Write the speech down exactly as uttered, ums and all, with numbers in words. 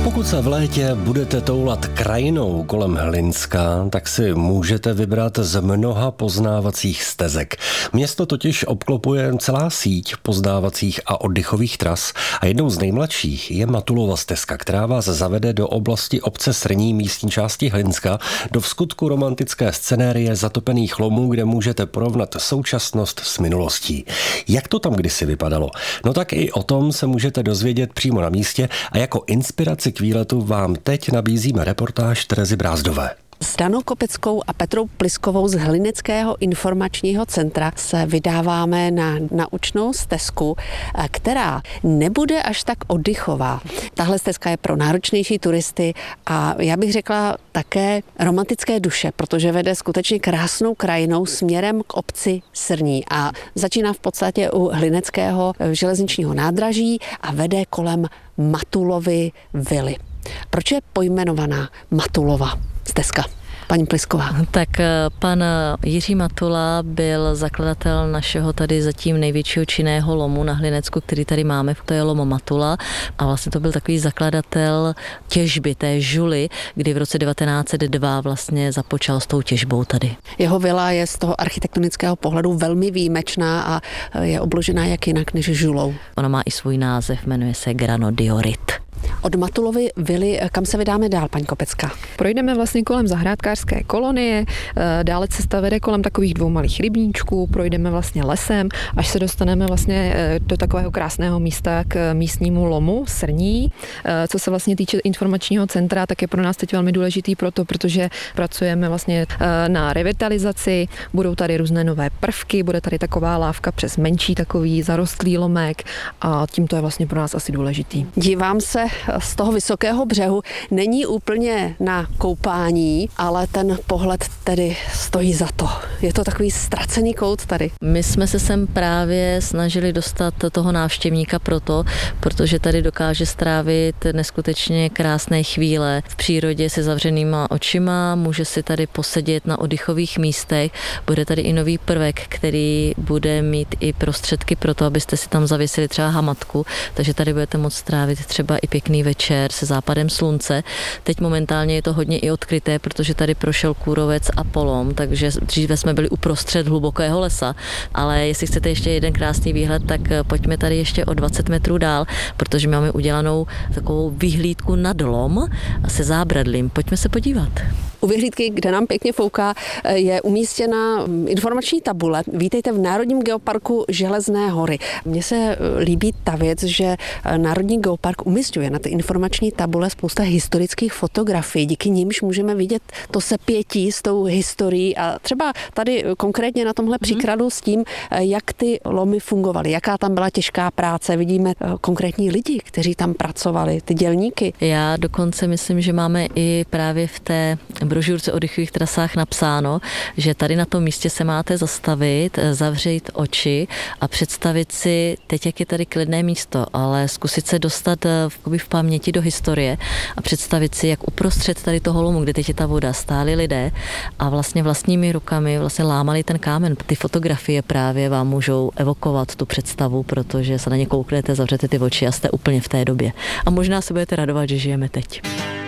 Pokud se v létě budete toulat krajinou kolem Hlinska, tak si můžete vybrat z mnoha poznávacích stezek. Město totiž obklopuje celá síť poznávacích a oddychových tras a jednou z nejmladších je Matulova stezka, která vás zavede do oblasti obce Srní, místní části Hlinska, do vskutku romantické scenérie zatopených lomů, kde můžete porovnat současnost s minulostí. Jak to tam kdysi vypadalo? No tak i o tom se můžete dozvědět přímo na místě a jako inspiraci k výletu vám teď nabízíme reportáž Terezy Brázdové. S Danou Kopeckou a Petrou Pliskovou z Hlineckého informačního centra se vydáváme na naučnou stezku, která nebude až tak oddychová. Tahle stezka je pro náročnější turisty a já bych řekla také romantické duše, protože vede skutečně krásnou krajinou směrem k obci Srní a začíná v podstatě u Hlineckého železničního nádraží a vede kolem Matulovy vily. Proč je pojmenovaná Matulova stezka? Paní Plisková. Tak pan Jiří Matula byl zakladatel našeho tady zatím největšího činného lomu na Hlinecku, který tady máme, to je lom Matula a vlastně to byl takový zakladatel těžby té žuly, kdy v roce devatenáct set dva vlastně započal s tou těžbou tady. Jeho vila je z toho architektonického pohledu velmi výjimečná a je obložená jak jinak než žulou. Ona má i svůj název, jmenuje se Granodiorit. Od Matulovy vily, kam se vydáme dál, paní Kopecká? Projdeme vlastně kolem zahrádkářské kolonie, dále cesta vede kolem takových dvou malých rybníčků, projdeme vlastně lesem, až se dostaneme vlastně do takového krásného místa k místnímu lomu Srní. Co se vlastně týče informačního centra, tak je pro nás teď velmi důležitý proto, protože pracujeme vlastně na revitalizaci, budou tady různé nové prvky, bude tady taková lávka přes menší takový zarostlý lomek a tím to je vlastně pro nás asi důležitý. Dívám se z toho vysokého břehu, není úplně na koupání, ale ten pohled tedy stojí za to. Je to takový ztracený kout tady. My jsme se sem právě snažili dostat toho návštěvníka proto, protože tady dokáže strávit neskutečně krásné chvíle v přírodě se zavřenýma očima, může si tady posedět na oddychových místech, bude tady i nový prvek, který bude mít i prostředky pro to, abyste si tam zavěsili třeba hamatku, takže tady budete moct strávit třeba i pěkný večer se západem slunce. Teď momentálně je to hodně i odkryté, protože tady prošel kůrovec a polom, takže dříve jsme byli uprostřed hlubokého lesa, ale jestli chcete ještě jeden krásný výhled, tak pojďme tady ještě o dvacet metrů dál, protože máme udělanou takovou vyhlídku nad lom se zábradlím. Pojďme se podívat. U vyhlídky, kde nám pěkně fouká, je umístěna informační tabule. Vítejte v Národním geoparku Železné hory. Mně se líbí ta věc, že Národní geopark umísťuje na ty informační tabule spousta historických fotografií, díky nimž můžeme vidět to sepětí s tou historií a třeba tady konkrétně na tomhle příkladu s tím, jak ty lomy fungovaly, jaká tam byla těžká práce. Vidíme konkrétní lidi, kteří tam pracovali, ty dělníky. Já dokonce myslím, že máme i právě v té brožurce o oddychových trasách napsáno, že tady na tom místě se máte zastavit, zavřít oči a představit si, teď jak je tady klidné místo, ale zkusit se dostat v, v paměti do historie a představit si, jak uprostřed tady toho lomu, kde teď je ta voda, stáli lidé a vlastně vlastními rukami vlastně lámali ten kámen. Ty fotografie právě vám můžou evokovat tu představu, protože se na ně kouknete, zavřete ty oči a jste úplně v té době. A možná se budete radovat, že žijeme teď.